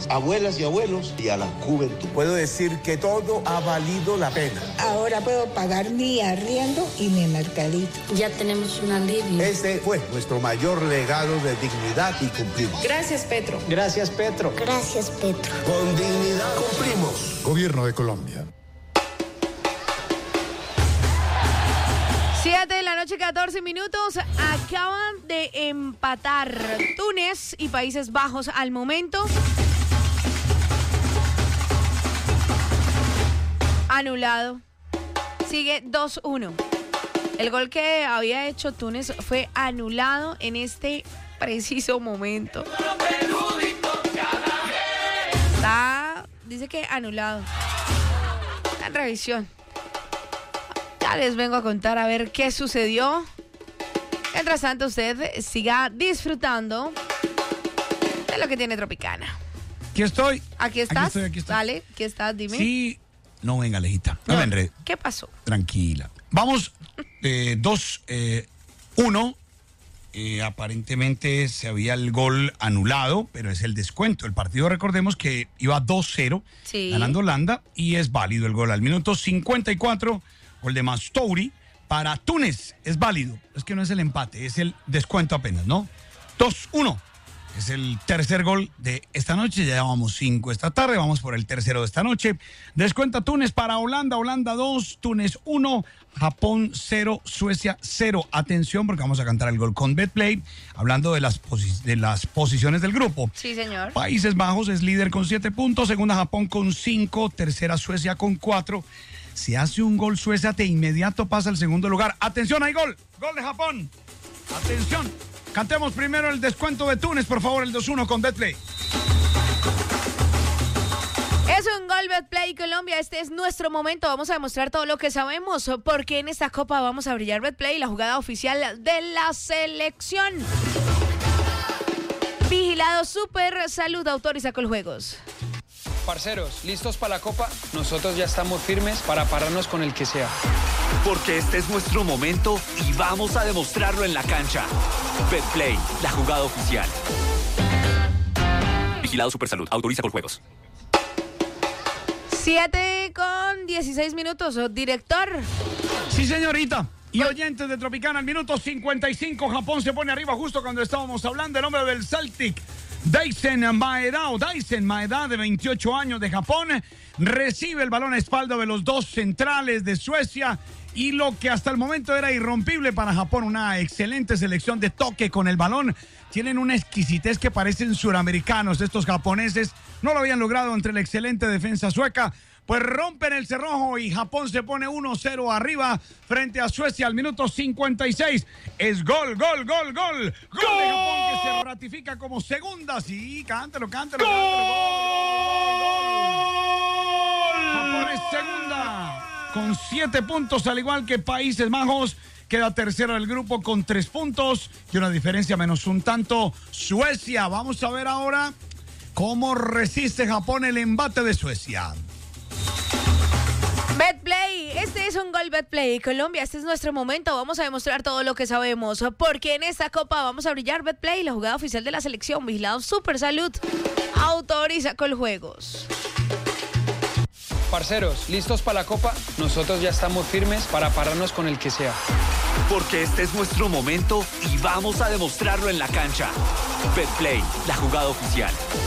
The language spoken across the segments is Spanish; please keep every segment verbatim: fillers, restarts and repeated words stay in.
mamás, abuelas y abuelos y a la juventud. Puedo decir que todo ha valido la pena. Ahora puedo pagar mi arriendo y mi mercadito. Ya tenemos un alivio. Este fue nuestro mayor legado de dignidad y cumplimos. Gracias, Petro. Gracias, Petro. Gracias, Petro. Con dignidad cumplimos. Gobierno de Colombia. siete de la noche, catorce minutos. Acaban de empatar Túnez y Países Bajos al momento. Anulado. Sigue dos uno. El gol que había hecho Túnez fue anulado en este preciso momento. Está, dice que anulado. Está en revisión. Ya les vengo a contar a ver qué sucedió. Mientras tanto, usted siga disfrutando de lo que tiene Tropicana. Aquí estoy. Aquí estás. Aquí estoy, aquí estoy. Dale, aquí estás, dime. Sí. No, venga, Alejita. No, no me enredes. ¿Qué pasó? Tranquila. Vamos, eh, dos, eh, uno. Eh, aparentemente se había el gol anulado, pero es el descuento. El partido, recordemos que iba dos cero, sí, ganando Holanda, y es válido el gol al minuto cincuenta y cuatro. Gol de Mastouri para Túnez. Es válido. Es que no es el empate, es el descuento apenas, ¿no? dos uno. Es el tercer gol de esta noche. Ya llevamos cinco esta tarde. Vamos por el tercero de esta noche. Descuenta Túnez para Holanda. Holanda dos, Túnez uno, Japón cero, Suecia cero. Atención, porque vamos a cantar el gol con Betplay. Hablando de las, posi- de las posiciones del grupo. Sí, señor. Países Bajos es líder con siete puntos. Segunda Japón con cinco. Tercera Suecia con cuatro. Si hace un gol Suecia, de inmediato pasa al segundo lugar. ¡Atención, hay gol! ¡Gol de Japón! ¡Atención! Cantemos primero el descuento de Túnez, por favor, el dos uno con Betplay. Es un gol Betplay Colombia. Este es nuestro momento. Vamos a demostrar todo lo que sabemos, porque en esta copa vamos a brillar. Betplay, la jugada oficial de la selección. Vigilado Super Salud, autoriza Coljuegos. Parceros, ¿listos para la Copa? Nosotros ya estamos firmes para pararnos con el que sea. Porque este es nuestro momento y vamos a demostrarlo en la cancha. Betplay, la jugada oficial. Vigilado Supersalud, autoriza Coljuegos. siete con dieciséis minutos, director. Sí, señorita. Y oyentes de Tropicana, al minuto cincuenta y cinco, Japón se pone arriba justo cuando estábamos hablando. El hombre del Celtic, Daisen Maeda, o Daisen Maeda, de veintiocho años, de Japón, recibe el balón a espalda de los dos centrales de Suecia, y lo que hasta el momento era irrompible para Japón, una excelente selección de toque con el balón. Tienen una exquisitez que parecen suramericanos estos japoneses. No lo habían logrado entre la excelente defensa sueca. Pues rompen el cerrojo y Japón se pone uno cero arriba frente a Suecia al minuto cincuenta y seis. Es gol, gol, gol, gol. Gol de Japón, que se ratifica como segunda. Sí, cántelo, cántelo, cántelo. Gol. Japón es segunda con siete puntos, al igual que Países Bajos. Queda tercero del grupo con tres puntos y una diferencia menos un tanto. Suecia, vamos a ver ahora cómo resiste Japón el embate de Suecia. Betplay, este es un gol Betplay Colombia, este es nuestro momento, vamos a demostrar todo lo que sabemos, porque en esta copa vamos a brillar. Betplay, la jugada oficial de la selección. Vigilado Super Salud, autoriza Coljuegos. Parceros, ¿listos para la Copa? Nosotros ya estamos firmes para pararnos con el que sea. Porque este es nuestro momento y vamos a demostrarlo en la cancha. Betplay, la jugada oficial.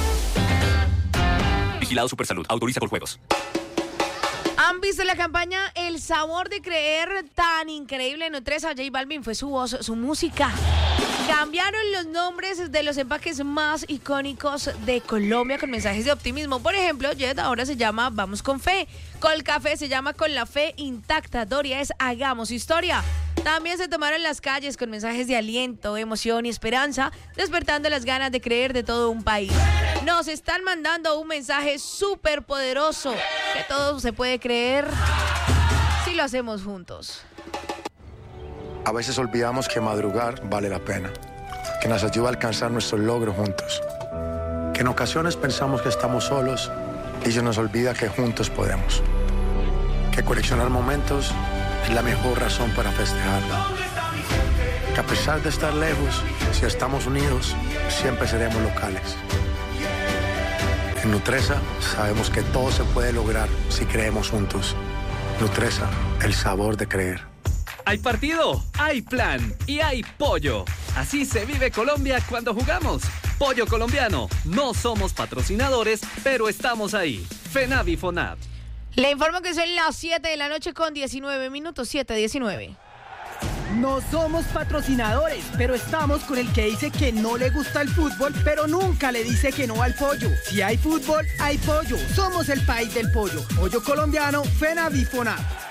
Vigilado Supersalud, autoriza Coljuegos. ¿Han visto la campaña El Sabor de Creer? Tan increíble. Nutresa, J Balvin fue su voz, su música. Cambiaron los nombres de los empaques más icónicos de Colombia con mensajes de optimismo. Por ejemplo, Jet ahora se llama Vamos con Fe. Colcafé se llama Con la Fe Intacta. Doria es Hagamos Historia. También se tomaron las calles con mensajes de aliento, emoción y esperanza, despertando las ganas de creer de todo un país. Nos están mandando un mensaje súper poderoso, que todo se puede creer si lo hacemos juntos. A veces olvidamos que madrugar vale la pena, que nos ayuda a alcanzar nuestros logros juntos, que en ocasiones pensamos que estamos solos y se nos olvida que juntos podemos, que coleccionar momentos es la mejor razón para festejarlo, que a pesar de estar lejos, si estamos unidos, siempre seremos locales. En Nutresa sabemos que todo se puede lograr si creemos juntos. Nutresa, el sabor de creer. Hay partido, hay plan y hay pollo. Así se vive Colombia cuando jugamos. Pollo colombiano. No somos patrocinadores, pero estamos ahí. FENAVI FONAP. Le informo que son las siete de la noche con diecinueve minutos, siete diecinueve. No somos patrocinadores, pero estamos con el que dice que no le gusta el fútbol, pero nunca le dice que no al pollo. Si hay fútbol, hay pollo. Somos el país del pollo. Pollo colombiano, FENAVI FONAP.